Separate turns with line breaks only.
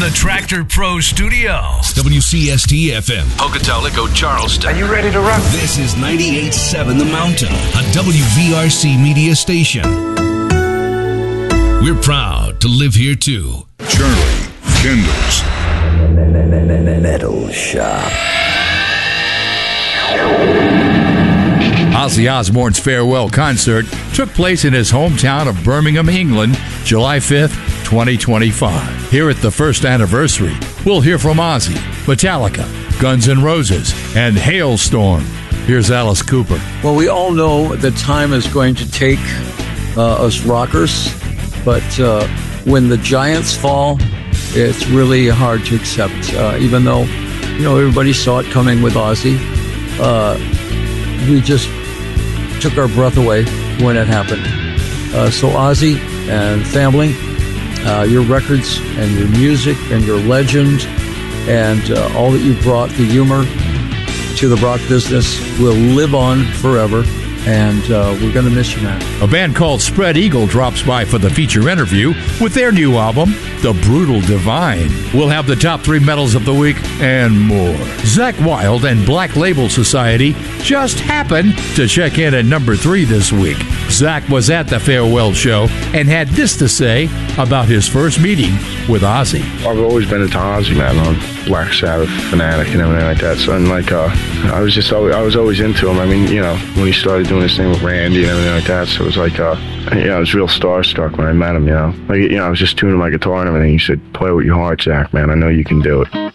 the Tractor Pro Studios.
WCST FM.
Pocatello, Charleston.
Are you ready to rock?
This is 98.7 The Mountain, a WVRC media station. We're proud to live here too.
Charlie Kendall's
Metal Shop.
Ozzy Osbourne's farewell concert took place in his hometown of Birmingham, England, July 5th, 2025. Here at the first anniversary, we'll hear from Ozzy, Metallica, Guns N' Roses, and Hailstorm. Here's Alice Cooper.
Well, we all know that time is going to take us rockers, but when the giants fall, it's really hard to accept. Even though, everybody saw it coming with Ozzy, we just took our breath away when it happened. So Ozzy and family, your records and your music and your legend and all that you brought, the humor to the rock business will live on forever. And we're going to miss you, man.
A band called Spread Eagle drops by for the feature interview with their new album, The Brutal Divine. We'll have the top 3 medals of the week and more. Zakk Wylde and Black Label Society just happened to check in at number 3 this week. Zakk was at the farewell show and had this to say about his first meeting with Ozzy.
I've always been into Ozzy, man. I'm a Black Sabbath fanatic and everything like that. So, and I was always into him. I mean, when he started doing his thing with Randy and everything like that, so it was like, I was real starstruck when I met him, I was just tuning my guitar and everything. He said, "Play with your heart, Zakk, man. I know you can do it."